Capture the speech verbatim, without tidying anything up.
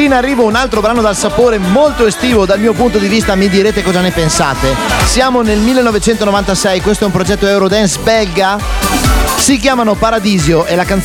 in arrivo un altro brano dal sapore molto estivo dal mio punto di vista, mi direte cosa ne pensate. Siamo nel millenovecentonovantasei, questo è un progetto Eurodance belga, si chiamano Paradisio e la canzone